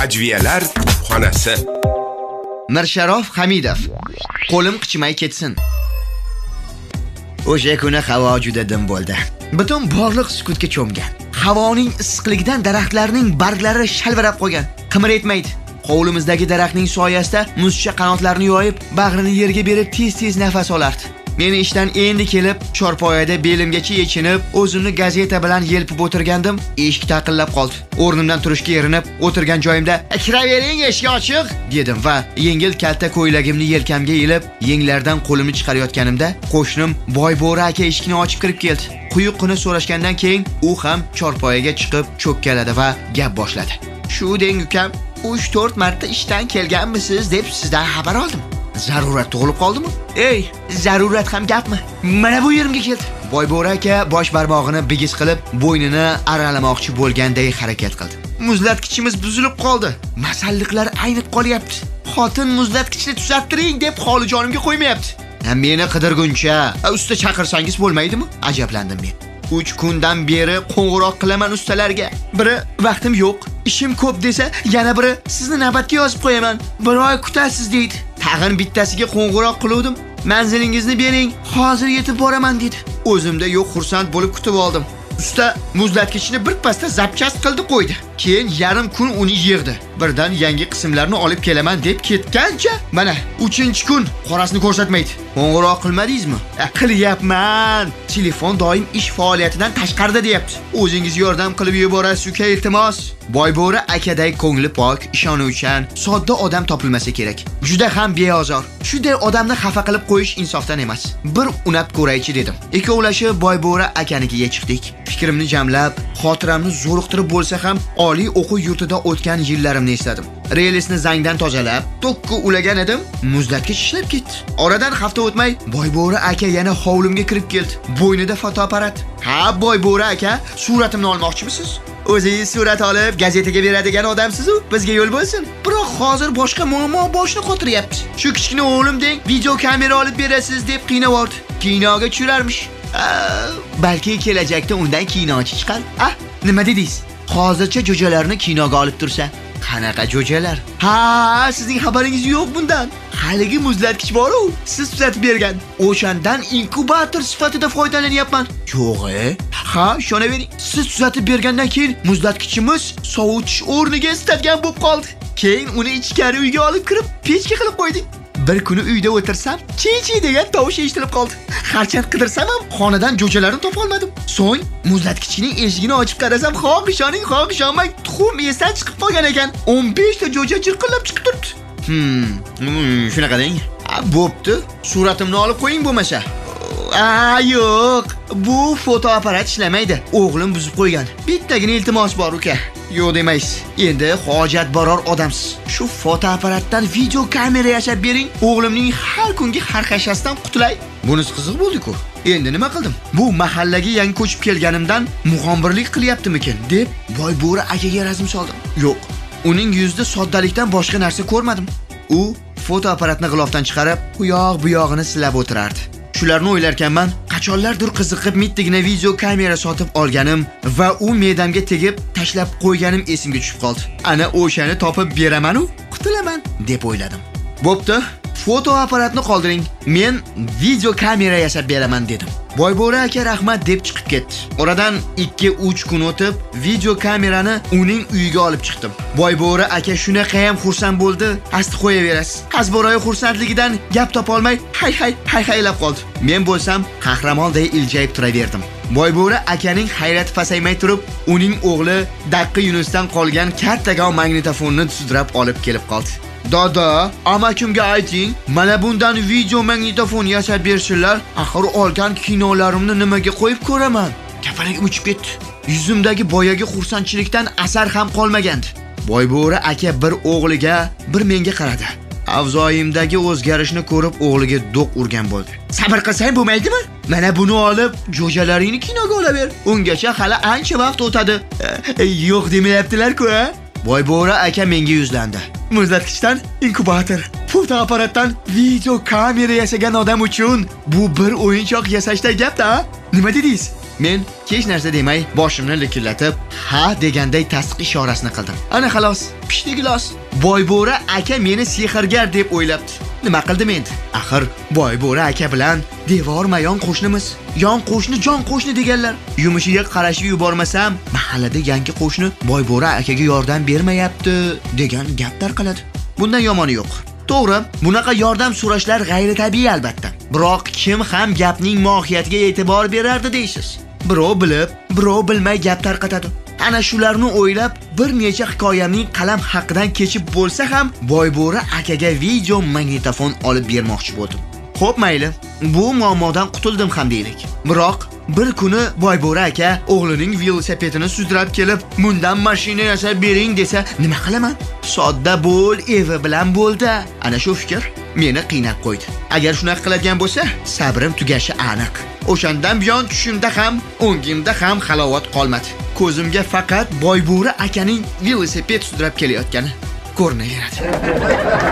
Hajviyalar xonasi. Mirsharof Hamidov. Qo'lim qichmay ketsin. O'sha kuni havo juda dim bo'ldi. Butun borliq sukutga cho'mgan. Havoning issiqligidan daraxtlarning barglari shalvirab qolgan. Qimir etmaydi. Hovlimizdagi daraxtning soyasida muzcha qanotlarini yoyib, bag'rini yerga berib tez-tez nafas olardi. Men ishdan endi kelib, chorpoyada belimgacha yechinib, o'zimni gazeta bilan yelpib o'tirgandim, eshik taqillab qoldi. O'rnimdan turishga erinib, o'tirgan joyimda "Kiravering, eshik ochiq" dedim va yengil kalta ko'ylagimni yelkamga ilib, yenglardan qo'limni chiqarayotganimda, qo'shnim Boybo'ra aka eshikni ochib kirib keldi. Quyuqqina so'rashgandan keyin u ham chorpoyaga chiqib cho'kkaladi va gap boshladi. "Shu deng ukam, 3-4 marta ishdan kelganmisiz deb sizdan xabar oldim. Zarurat tug'ilib qoldimi?" "Ey, zarurat ham gapmi? Mana bu yerimga keldi." Boybo'ra aka bosh barmog'ini bigiz qilib, bo'ynini aralamoqchi bo'lganday harakat qildi. "Muzlatkichimiz buzilib qoldi. Masalliqlar aynib qolyapti. Xotin muzlatkichni tuzattiring deb xolijonimga qo'ymayapti. Meni qidirguncha usta chaqirsangiz bo'lmaydimi?" Ajablandim men. 3 kundan beri qo'ng'iroq qilaman ustalarga. Biri "Vaqtim yo'q, ishim ko'p" desa, yana biri "Sizni navbatga yozib qo'yaman, bir oy kutasiz" deydi. Tag'in bittasiga qo'ng'iroq qiluvdim. "Manzilingizni bering, hozir yetib boraman" dedi. O'zimda yo'q xursand bo'lib kutib oldim. Usta muzlatkichni bir pasda zapchast qildi qo'ydi. Keyin yarim kun uni yig'di. Birdan yangi qismlarni olib kelaman deb ketgancha, mana 3-kun qorasini ko'rsatmaydi. "Qo'ng'iroq qilmadingizmi?" "Qilyapman. Telefon doim ish faoliyatidan tashqarida" deyapti. "O'zingiz yordam qilib yuborasiz uka, iltimos." Boybo'ra akaday ko'ngli pok, ishonuvchan, sodda odam topilmasa kerak. Juda ham beozor. Shunday odamni xafa qilib qo'yish insofdan emas. Bir unab ko'raychi dedim. Ikkovlashib Boybo'ra akanikiga chiqdik. Fikrimni jamlab, xotiramni zo'riqtirib bo'lsa ham oliy o'quv yurtida o'tgan yillarimni esladim. Relisni zangdan tozalab, tokku ulagan edim, muzlatkich ishlab ketdi. Oradan hafta o'tmay Boybo'ra aka yana hovlimga kirib keldi. Bo'ynida fotoapparat. "Ha, Boybo'ra aka, suratimni olmoqchimisiz? O'zingiz surat olib gazetaga beradigan odamsiz-ku, bizga yo'l bo'lsin. Biroq hozir boshqa muammo boshni qotiryapti. Shu kichkina o'g'lim deng, video kamera olib berasiz deb qiynayapti. Kinoga tushirarmish. Balki kelajakda undan kinochi chiqar. Nima dedingiz? Hozircha jo'jalarni kinoga olib tursa. Qanaqa jo'jalar? Ha, sizning xabaringiz yo'q bundan. Haligi muzlatkich bor-ku, siz tuzatib bergan. O'shandan inkubator sifatida foydalanyapman. Yo'q-e? Ha, ishonavering. Siz tuzatib bergandan keyin muzlatkichimiz sovutish o'rniga istalgan bo'lib qoldi. Keyin uni ichkari uyga olib kirib, pechka qilib qo'ydik. Bir kuni uyda o'tirsam, "Chi-chi" degan tovush eshitilib qoldi. Harchand qidirsam ham xonadan jo'jalarni topa olmadim. So'ng muzlatkichning eshigini ochib qarasam, xoh ishoning, xoh ishonmang, tuxum esdan chiqib qolgan ekan. 15 ta jo'ja chirqillab chiqib turibdi. Shunaqa deng. Bo'pti. Suratimni olib qo'ying bo'lmasa. Yo'q. Bu fotoapparat ishlamaydi. O'g'lim buzib qo'ygan. Bittagina iltimos bor uka. Yo'q demaysiz. Endi hojat boror odamsiz. Shu fotoapparatdan video kamera yasab bering, o'g'limning har kungi harqashasidan qutulay. Bunisi qiziq bo'ldi-ku. Endi nima qildim? Bu mahallaga yangi ko'chib kelganimdan mug'ombirlik qilyaptimikin deb Boybo'ra akaga razm soldim. Yo'q. Uning yuzida soddalikdan boshqa narsa ko'rmadim. U fotoapparatni g'ilofdan chiqarib, u yoq bu yog'ini silab o'tirardi. Shularni o'ylarkanman, qachonlardir qiziqib mittigina video kamera sotib olganim va u me'damga tegib tashlab qo'yganim esimga tushib qoldi. Ana o'shani topib beraman-u, qutulaman deb o'yladim. Bo'pti, fotoapparatni qoldiring. Men video kamera yasab beraman dedim. Boybo'ra aka rahmat deb chiqib ketdi. Oradan 2-3 kun o'tib, video kamerani uning uyiga olib chiqdim. Boybo'ra aka shunaqa ham xursand bo'ldi, asti qo'yaverasiz. Azboroy xursandligidan gap topa olmay, hay-haylab qoldi. Men bo'lsam qahramonday iljayib turaverdim. Boybo'ra akaning hayrati pasaymay turib, uning o'g'li Daqqa Yunusdan qolgan kartagon magnitofonni sudrab olib kelib qoldi. "Dada, amakimga ayting, mana bundan video magnitofon yasab bersinlar, axir olgan kinolarimni nimaga qo'yib ko'raman?" Kaparak uchib ketdi. Yuzimdagi boyagi xursandchilikdan asar ham qolmagandi. Boybo'ra aka bir o'g'liga, bir menga qaradi. Avzoyimdagi o'zgarishni ko'rib o'g'liga do'q urgan bo'ldi. "Sabr qilsang bo'lmaydimi? Mana buni olib, jo'jalaringni kinoga olaver. Ungacha hali ancha vaqt o'tadi." "Yo'q demayaptilar-ku, a?" Boybo'ra aka menga yuzlandi. Muzlatkichdan inkubator, fotoapparatdan video kamera yasagan odam uchun bu bir o'yinchoq yasashday gap-da. Nima dedingiz? Men hech narsa demay boshimni likillatib, ha deganday tasdiq ishorasini qildim. Ana xolos, pishdi gilos. Boybo'ra aka meni sehrgar deb o'ylabdi. Nima qildim endi? Axir Boybo'ra aka bilan devorma-yon qo'shnimiz. Yon qo'shni jon qo'shni deganlar. Yumushiga qarashib yubormasam, mahallada yangi qo'shni Boybo'ra akaga yordam bermayapti degan gap tarqaladi. Bundan yomoni yo'q. To'g'ri, bunaqa yordam so'rashlar g'ayritabiiy albatta. Biroq kim ham gapning mohiyatiga e'tibor berardi deysiz? Birov bilib, birov bilmay gap tarqatadi. Ana shularni o'ylab, bir necha hikoyamning qalam haqidan kechib bo'lsa ham, Boybo'ra akaga video magnitofon olib bermoqchi bo'ldim. Xo'p, mayli. Bu muammodan qutuldim ham deylik. Biroq bir kuni Boybo'ra aka o'g'lining velosipedini sudrab kelib, "Bundan mashina yasab bering" desa, nima qilaman? Sodda bo'l, evi bilan bo'ldi. Ana shu fikr meni qiynab qo'ydi. Agar shunaqa qiladigan bo'lsa, sabrim tugashi aniq. O'shandan buyon tushimda ham, o'ngimda ham halovat qolmadi. Ko'zimga faqat Boybo'ra akaning velosiped sudrab kelayotgani ko'rinaveradi.